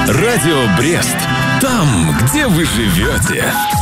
Радио Брест. Там, где вы живете.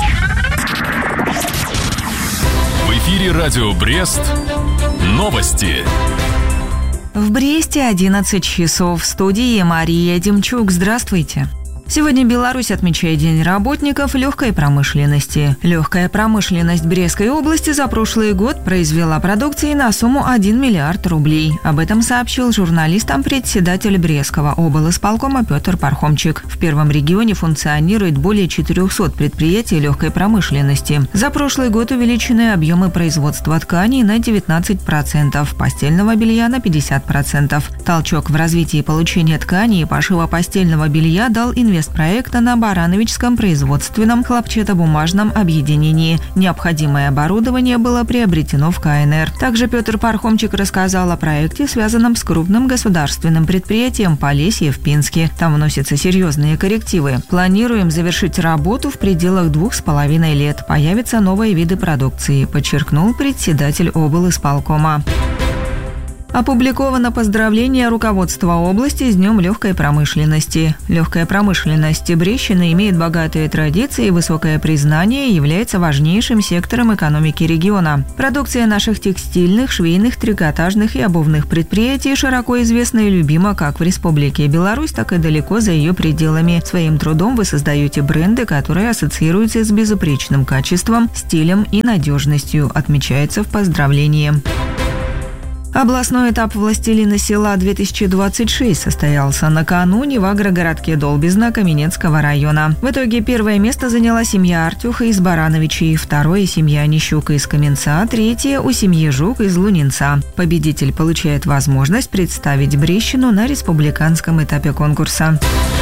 В эфире Радио Брест. Новости. В Бресте 11 часов. В студии Мария Демчук. Здравствуйте. Сегодня Беларусь отмечает День работников легкой промышленности. Легкая промышленность Брестской области за прошлый год произвела продукции на сумму 1 миллиард рублей. Об этом сообщил журналистам председатель Брестского облисполкома Петр Пархомчик. В первом регионе функционирует более 400 предприятий легкой промышленности. За прошлый год увеличены объемы производства тканей на 19%, постельного белья на 50%. Толчок в развитии получения тканей и пошива постельного белья дал инвестпроекта на Барановичском производственном хлопчатобумажном объединении. Необходимое оборудование было приобретено в КНР. Также Петр Пархомчик рассказал о проекте, связанном с крупным государственным предприятием Полесье в Пинске. Там вносятся серьезные коррективы. Планируем завершить работу в пределах 2,5 лет. Появятся новые виды продукции, подчеркнул председатель облисполкома. Опубликовано поздравление руководства области с Днем легкой промышленности. Легкая промышленность Брещины имеет богатые традиции и высокое признание и является важнейшим сектором экономики региона. Продукция наших текстильных, швейных, трикотажных и обувных предприятий широко известна и любима как в Республике Беларусь, так и далеко за ее пределами. Своим трудом вы создаете бренды, которые ассоциируются с безупречным качеством, стилем и надежностью, отмечается в поздравлении. Областной этап «Властелина села-2026» состоялся накануне в агрогородке Долбезна Каменецкого района. В итоге первое место заняла семья Артюха из Барановичей, второе – семья Нищука из Каменца, третье – у семьи Жук из Лунинца. Победитель получает возможность представить Брещину на республиканском этапе конкурса.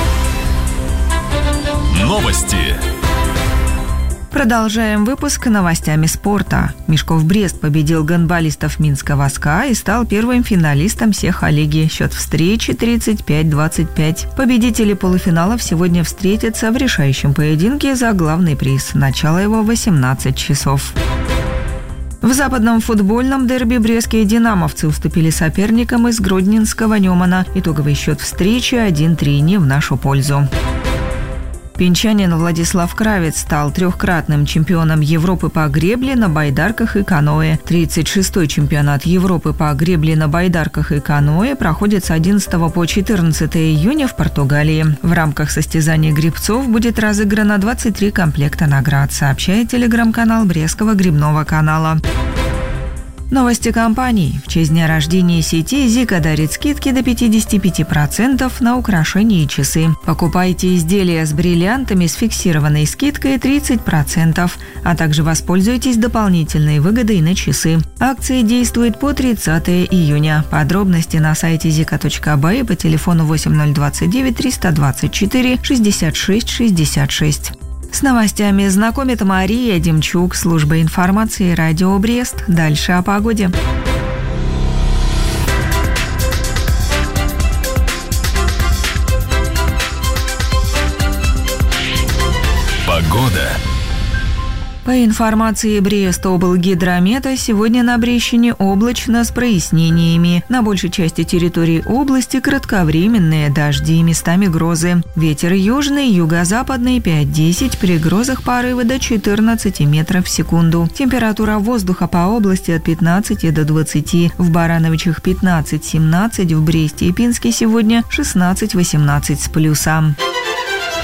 Новости. Продолжаем выпуск новостями спорта. Мишков Брест победил гандболистов Минского СКА и стал первым финалистом Сеха-лиги. Счет встречи 35-25. Победители полуфиналов сегодня встретятся в решающем поединке за главный приз. Начало его в 18 часов. В западном футбольном дерби брестские динамовцы уступили соперникам из гродненского Немана. Итоговый счет встречи 1-3 не в нашу пользу. Пинчанин Владислав Кравец стал трехкратным чемпионом Европы по гребле на байдарках и каноэ. 36-й чемпионат Европы по гребле на байдарках и каноэ проходит с 11 по 14 июня в Португалии. В рамках состязаний гребцов будет разыграно 23 комплекта наград, сообщает телеграм-канал Брестского гребного канала. Новости компаний. В честь дня рождения сети Зика дарит скидки до 55% на украшения и часы. Покупайте изделия с бриллиантами с фиксированной скидкой 30%, а также воспользуйтесь дополнительной выгодой на часы. Акция действует по 30 июня. Подробности на сайте zika.by и по телефону 8029 324 66 66. С новостями знакомит Мария Демчук, служба информации Радио Брест. Дальше о погоде. Погода. По информации Брест-облгидромета, сегодня на Брещине облачно с прояснениями. На большей части территории области кратковременные дожди и местами грозы. Ветер южный, юго-западный 5-10, при грозах порывы до 14 метров в секунду. Температура воздуха по области от 15 до 20. В Барановичах 15-17, в Бресте и Пинске сегодня 16-18 с плюсом.